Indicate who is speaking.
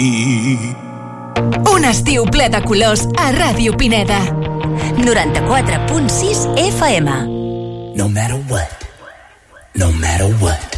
Speaker 1: Un estiu ple de colors a Ràdio Pineda.
Speaker 2: 94.6 FM.
Speaker 3: No matter what.